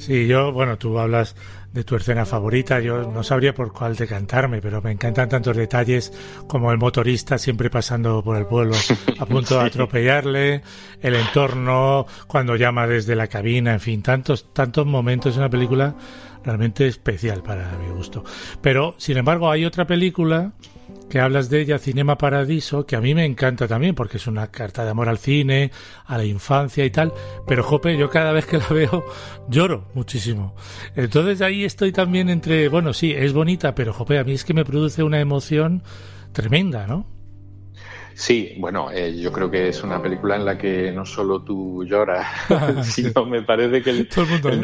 Sí, bueno, tú hablas de tu escena favorita, yo no sabría por cuál decantarme, pero me encantan tantos detalles como el motorista siempre pasando por el pueblo a punto de atropellarle, el entorno, cuando llama desde la cabina, en fin, tantos momentos en una película realmente especial para mi gusto. Pero, sin embargo, hay otra película que hablas de ella, Cinema Paradiso, que a mí me encanta también porque es una carta de amor al cine, a la infancia y tal, pero jope, yo cada vez que la veo lloro muchísimo. Entonces ahí estoy también entre, bueno, sí, es bonita, pero jope, a mí es que me produce una emoción tremenda, ¿no? Sí, bueno, yo creo que es una película en la que no solo tú lloras, sino me parece que el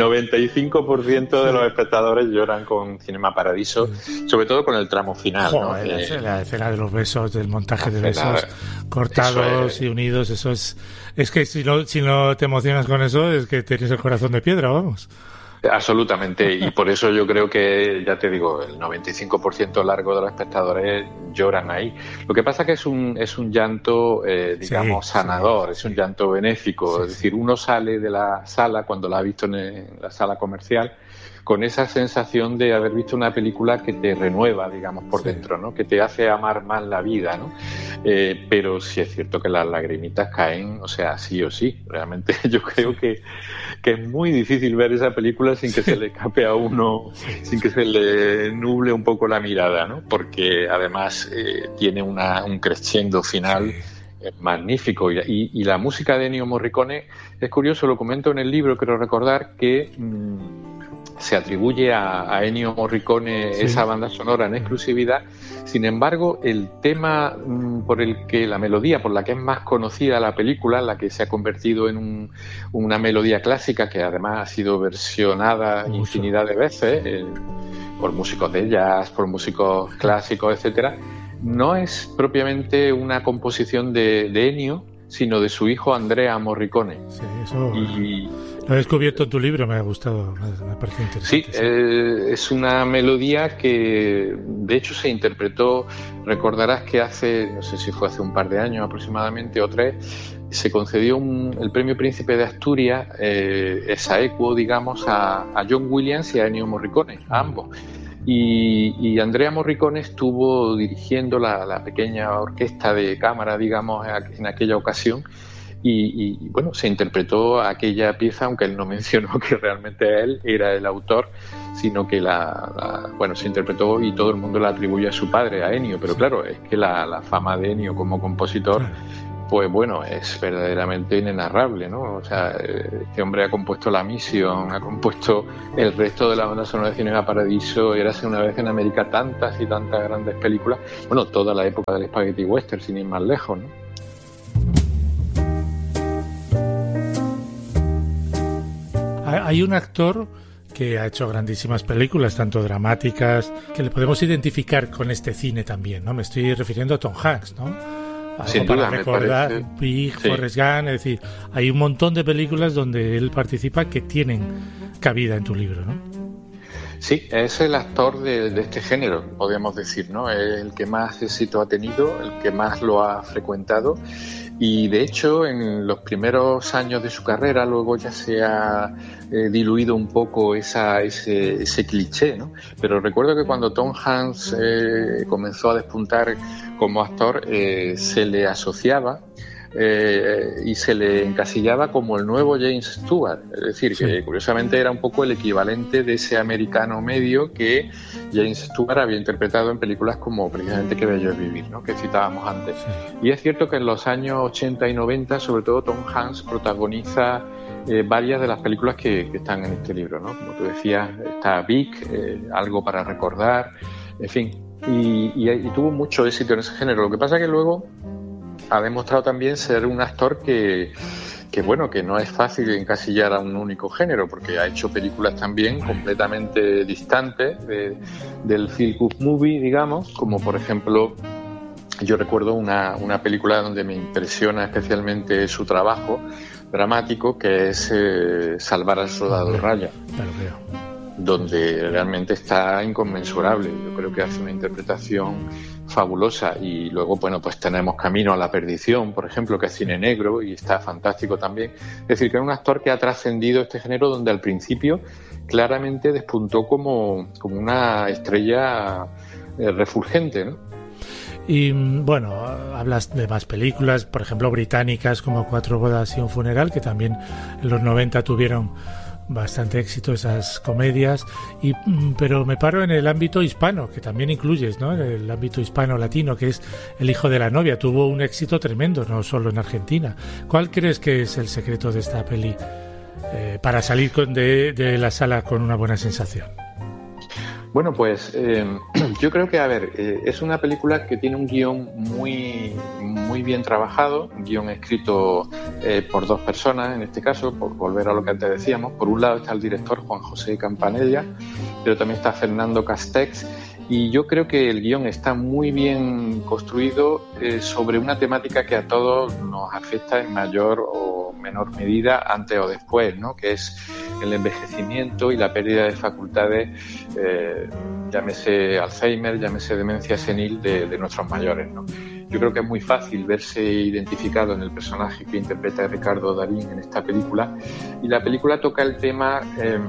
95% de los espectadores lloran con Cinema Paradiso, sobre todo con el tramo final. Joder, ¿no? La escena de los besos, del montaje de besos cortados y unidos, eso es que si no te emocionas con eso, es que tienes el corazón de piedra, vamos. Absolutamente, y por eso yo creo que, ya te digo, el 95% largo de los espectadores lloran ahí. Lo que pasa que es un llanto, digamos, sanador, es un llanto benéfico, es decir, uno sale de la sala, cuando la ha visto en la sala comercial, con esa sensación de haber visto una película que te renueva, digamos, por dentro, ¿no? Que te hace amar más la vida, ¿no? Pero sí es cierto que las lagrimitas caen, o sea, sí o sí. Realmente yo creo que es muy difícil ver esa película sin que se le escape a uno, sin que se le nuble un poco la mirada, ¿no? Porque además tiene un crescendo final magnífico. Y la música de Ennio Morricone, es curioso, lo comento en el libro, quiero recordar que se atribuye a Ennio Morricone esa banda sonora en exclusividad. Sin embargo, el tema la melodía por la que es más conocida la película, la que se ha convertido en una melodía clásica que además ha sido versionada infinidad de veces por músicos de jazz, por músicos clásicos, etcétera, no es propiamente una composición de Ennio, sino de su hijo Andrea Morricone. Sí, eso lo he descubierto en tu libro, me ha gustado, me parece interesante. Sí, es una melodía que de hecho se interpretó, recordarás que no sé si fue hace un par de años aproximadamente o 3, se concedió el premio Príncipe de Asturias, exaequo, digamos, a John Williams y a Ennio Morricone, a ambos. Y Andrea Morricone estuvo dirigiendo la pequeña orquesta de cámara, digamos, en aquella ocasión, y bueno, se interpretó aquella pieza, aunque él no mencionó que realmente él era el autor, sino que se interpretó y todo el mundo la atribuye a su padre, a Ennio, pero claro, es que la fama de Ennio como compositor, pues bueno, es verdaderamente inenarrable, ¿no? O sea, este hombre ha compuesto La Misión, ha compuesto el resto de la banda sonora de Cinema Paradiso, Érase una vez en América, tantas y tantas grandes películas, bueno, toda la época del Spaghetti Western, sin ir más lejos, ¿no? Hay un actor que ha hecho grandísimas películas, tanto dramáticas, que le podemos identificar con este cine también, ¿no? Me estoy refiriendo a Tom Hanks, ¿no? Sin duda, para recordar Big, Forrest Gump, es decir, hay un montón de películas donde él participa que tienen cabida en tu libro, ¿no? Sí, es el actor de este género, podríamos decir, ¿no? Es el que más éxito ha tenido, el que más lo ha frecuentado. Y de hecho, en los primeros años de su carrera, luego ya se ha diluido un poco ese cliché, ¿no? Pero recuerdo que cuando Tom Hanks comenzó a despuntar como actor, se le asociaba y se le encasillaba como el nuevo James Stewart, es decir, que curiosamente era un poco el equivalente de ese americano medio que James Stewart había interpretado en películas como precisamente Qué bello es vivir, ¿no? Que citábamos antes. Y es cierto que en los años 80 y 90, sobre todo, Tom Hanks protagoniza varias de las películas que están en este libro, ¿no? Como tú decías, está Big, Algo para recordar, en fin, y tuvo mucho éxito en ese género. Lo que pasa es que luego ha demostrado también ser un actor que no es fácil encasillar a un único género, porque ha hecho películas también completamente distantes del feel good movie, digamos, como por ejemplo, yo recuerdo una película donde me impresiona especialmente su trabajo dramático, que es Salvar al soldado Ryan, donde realmente está inconmensurable. Yo creo que hace una interpretación fabulosa. Y luego, bueno, pues tenemos Camino a la perdición, por ejemplo, que es cine negro y está fantástico también. Es decir, que es un actor que ha trascendido este género, donde al principio claramente despuntó como una estrella refulgente, ¿no? Y bueno, hablas de más películas, por ejemplo, británicas como 4 bodas y un funeral, que también en los 90 tuvieron bastante éxito esas comedias, pero me paro en el ámbito hispano, que también incluyes, ¿no? En el ámbito hispano-latino, que es El hijo de la novia. Tuvo un éxito tremendo, no solo en Argentina. ¿Cuál crees que es el secreto de esta peli para salir de la sala con una buena sensación? Bueno, pues yo creo que, es una película que tiene un guión muy, muy bien trabajado, un guión escrito por 2 personas, en este caso, por volver a lo que antes decíamos. Por un lado está el director Juan José Campanella, pero también está Fernando Castex, y yo creo que el guión está muy bien construido sobre una temática que a todos nos afecta en mayor o menor medida, antes o después, ¿no? Que es el envejecimiento y la pérdida de facultades, llámese Alzheimer, llámese demencia senil de nuestros mayores, ¿no? Yo creo que es muy fácil verse identificado en el personaje que interpreta Ricardo Darín en esta película, y la película toca el tema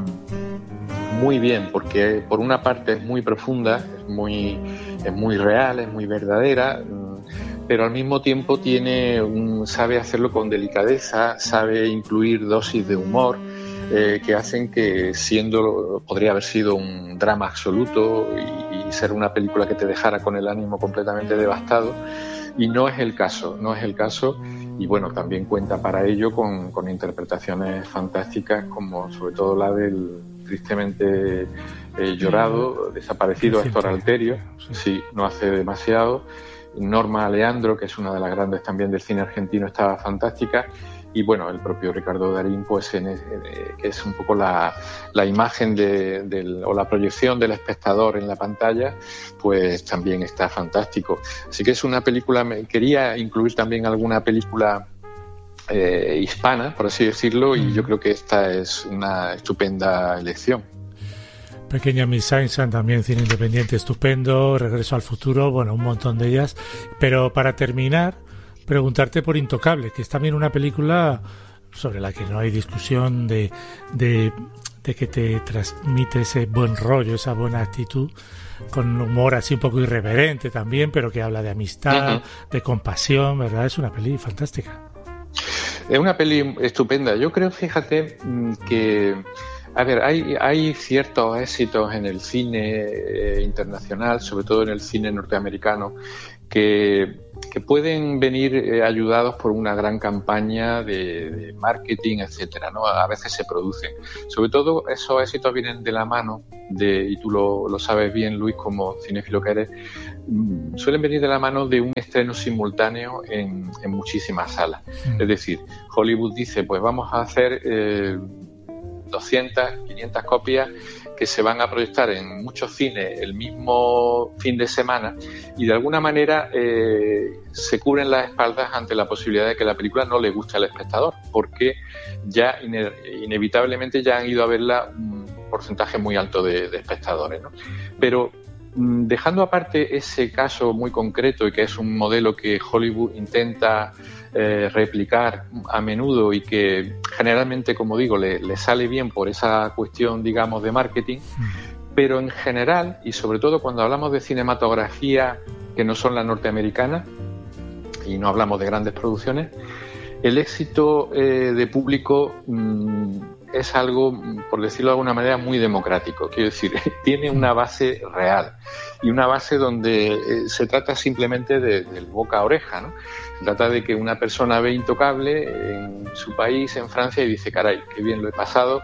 muy bien, porque por una parte es muy profunda, es muy real, es muy verdadera, pero al mismo tiempo sabe hacerlo con delicadeza, sabe incluir dosis de humor que hacen que, podría haber sido un drama absoluto y ser una película que te dejara con el ánimo completamente devastado, y no es el caso, y bueno, también cuenta para ello con interpretaciones fantásticas, como sobre todo la del tristemente llorado, desaparecido Héctor Alterio, sí, no hace demasiado. Norma Aleandro, que es una de las grandes también del cine argentino, estaba fantástica. Y bueno, el propio Ricardo Darín, pues que es un poco la imagen o la proyección del espectador en la pantalla, pues también está fantástico. Así que es una película, quería incluir también alguna película hispana, por así decirlo, y yo creo que esta es una estupenda elección. Pequeña Miss Sunshine, también cine independiente estupendo, Regreso al futuro, bueno, un montón de ellas. Pero para terminar, preguntarte por Intocable, que es también una película sobre la que no hay discusión de que te transmite ese buen rollo, esa buena actitud, con humor así un poco irreverente también, pero que habla de amistad, de compasión, ¿verdad? Es una peli fantástica. Es una peli estupenda. Yo creo, fíjate, que hay ciertos éxitos en el cine internacional, sobre todo en el cine norteamericano, que pueden venir ayudados por una gran campaña de marketing, etcétera, ¿no? A veces se producen. Sobre todo esos éxitos vienen de la mano y tú lo sabes bien, Luis, como cinéfilo que eres, suelen venir de la mano de un estreno simultáneo en muchísimas salas. Es decir, Hollywood dice, pues vamos a hacer 200, 500 copias que se van a proyectar en muchos cines el mismo fin de semana, y de alguna manera se cubren las espaldas ante la posibilidad de que la película no le guste al espectador, porque ya inevitablemente ya han ido a verla un porcentaje muy alto de espectadores, ¿no? Pero dejando aparte ese caso muy concreto, y que es un modelo que Hollywood intenta replicar a menudo y que generalmente, como digo, le sale bien por esa cuestión, digamos, de marketing, pero en general, y sobre todo cuando hablamos de cinematografía que no son la norteamericana y no hablamos de grandes producciones, el éxito de público es algo, por decirlo de alguna manera, muy democrático. Quiero decir, tiene una base real y una base donde se trata simplemente del boca a oreja, ¿no? Se trata de que una persona ve Intocable en su país, en Francia, y dice, caray, qué bien lo he pasado,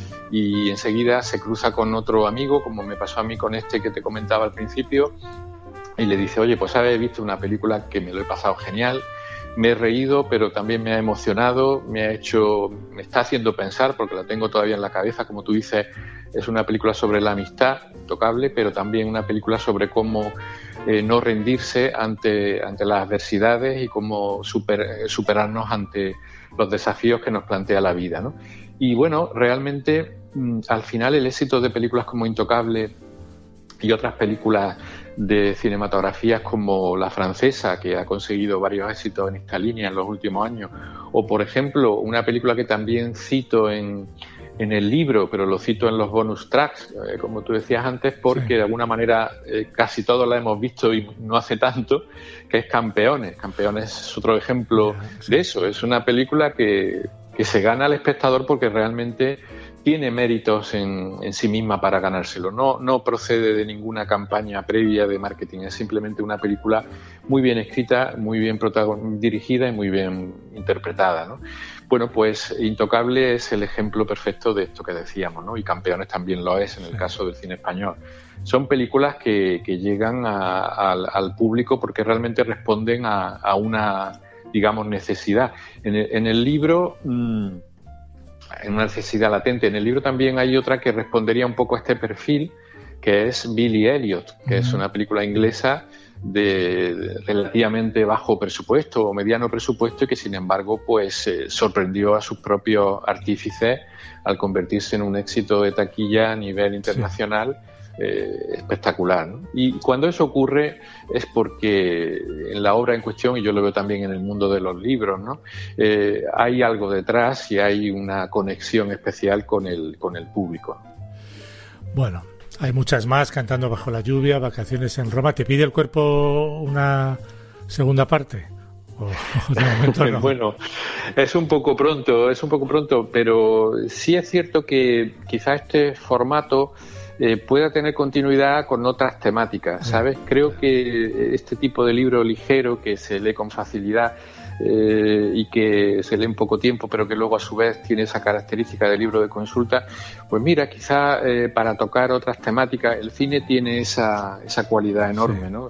y enseguida se cruza con otro amigo, como me pasó a mí con este que te comentaba al principio, y le dice, oye, pues he visto una película que me lo he pasado genial, me he reído, pero también me ha emocionado, me está haciendo pensar, porque la tengo todavía en la cabeza, como tú dices, es una película sobre la amistad, Intocable, pero también una película sobre cómo no rendirse ante las adversidades y cómo superarnos ante los desafíos que nos plantea la vida, ¿no? Y bueno, realmente al final el éxito de películas como Intocable y otras películas de cinematografías como la francesa, que ha conseguido varios éxitos en esta línea en los últimos años, o por ejemplo una película que también cito en el libro, pero lo cito en los bonus tracks, como tú decías antes, porque de alguna manera casi todos la hemos visto y no hace tanto, que es Campeones. Campeones es otro ejemplo de eso. Es una película que se gana al espectador porque realmente tiene méritos en sí misma para ganárselo. No procede de ninguna campaña previa de marketing. Es simplemente una película muy bien escrita, muy bien dirigida y muy bien interpretada, ¿no? Bueno, pues Intocable es el ejemplo perfecto de esto que decíamos, ¿no? Y Campeones también lo es en el caso del cine español. Son películas que llegan al público porque realmente responden a una, digamos, necesidad. En el libro, en una necesidad latente. En el libro también hay otra que respondería un poco a este perfil, que es Billy Elliot, que es una película inglesa de relativamente bajo presupuesto o mediano presupuesto y que sin embargo pues sorprendió a sus propios artífices al convertirse en un éxito de taquilla a nivel internacional. Espectacular, ¿no? Y cuando eso ocurre es porque en la obra en cuestión, y yo lo veo también en el mundo de los libros, ¿no? Hay algo detrás y hay una conexión especial con el público. Bueno, hay muchas más: Cantando bajo la lluvia, Vacaciones en Roma. ¿Te pide el cuerpo una segunda parte? De momento no. Bueno, es un poco pronto, pero sí es cierto que quizá este formato pueda tener continuidad con otras temáticas, ¿sabes? Creo que este tipo de libro ligero que se lee con facilidad y que se lee en poco tiempo, pero que luego a su vez tiene esa característica de libro de consulta, pues mira, quizá para tocar otras temáticas, el cine tiene esa cualidad enorme, ¿no?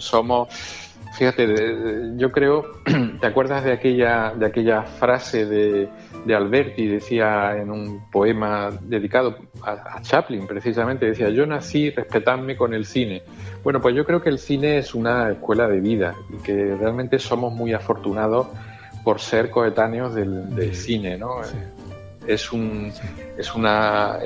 Fíjate, yo creo, ¿te acuerdas de aquella frase de Alberti? Decía en un poema dedicado a Chaplin, precisamente, decía: yo nací, respetadme con el cine. Bueno, pues yo creo que el cine es una escuela de vida y que realmente somos muy afortunados por ser coetáneos del cine, ¿no? Sí. Es una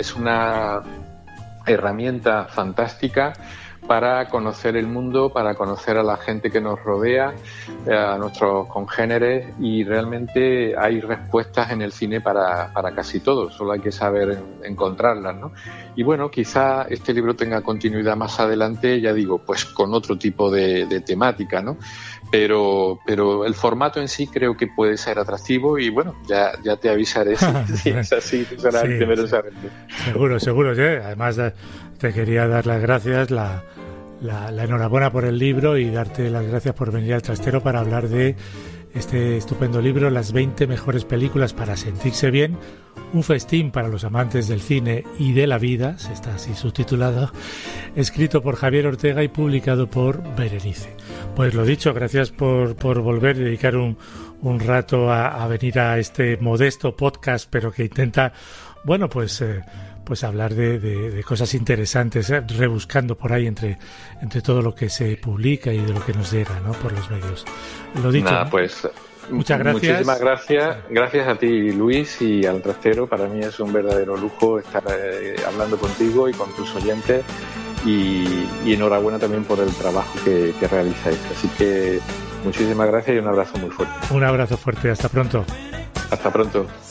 herramienta fantástica para conocer el mundo, para conocer a la gente que nos rodea, a nuestros congéneres, y realmente hay respuestas en el cine para casi todo, solo hay que saber encontrarlas, ¿no? Y bueno, quizá este libro tenga continuidad más adelante, ya digo, pues con otro tipo de temática, ¿no? Pero el formato en sí creo que puede ser atractivo y bueno, ya te avisaré si es así, tú serás el primero en saberlo. Seguro, ¿sí? Además te quería dar las gracias, la enhorabuena por el libro y darte las gracias por venir al Trastero para hablar de este estupendo libro, Las 20 mejores películas para sentirse bien, un festín para los amantes del cine y de la vida, se está así subtitulado, escrito por Javier Ortega y publicado por Berenice. Pues lo dicho, gracias por volver y dedicar un rato a venir a este modesto podcast, pero que intenta, bueno, pues hablar de cosas interesantes, rebuscando por ahí entre todo lo que se publica y de lo que nos llega, ¿no, por los medios. Lo dicho. Nada, pues muchas gracias. Muchísimas gracias. Gracias a ti, Luis, y al Trastero. Para mí es un verdadero lujo estar hablando contigo y con tus oyentes. Y enhorabuena también por el trabajo que realizáis. Así que muchísimas gracias y un abrazo muy fuerte. Un abrazo fuerte. Hasta pronto. Hasta pronto.